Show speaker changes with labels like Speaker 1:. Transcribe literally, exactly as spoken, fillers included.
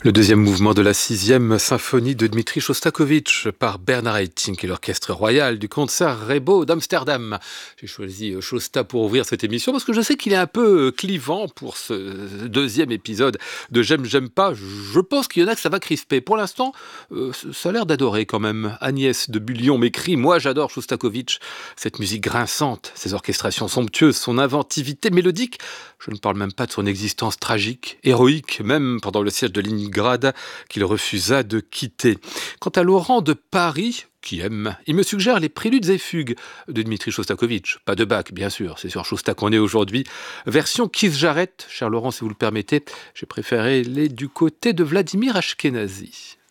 Speaker 1: Le deuxième mouvement de la sixième symphonie de Dmitri Shostakovich par Bernard Haitink et l'Orchestre royal du Concertgebouw d'Amsterdam. J'ai choisi Shosta pour ouvrir cette émission parce que je sais qu'il est un peu clivant pour ce deuxième épisode de J'aime, j'aime pas. Je pense qu'il y en a que ça va crisper. Pour l'instant, euh, ça a l'air d'adorer quand même. Agnès de Bullion m'écrit « Moi j'adore Shostakovich, cette musique grinçante, ses orchestrations somptueuses, son inventivité mélodique. Je ne parle même pas de son existence tragique, héroïque, même pendant le siège de Leningrad, qu'il refusa de quitter. Quant à Laurent de Paris, qui aime, il me suggère les préludes et fugues de Dmitri Shostakovich. Pas de Bach, bien sûr, c'est sur Shosta qu'on est aujourd'hui. Version Keith Jarrett, cher Laurent, si vous le permettez, j'ai préféré les du côté de Vladimir Ashkenazy.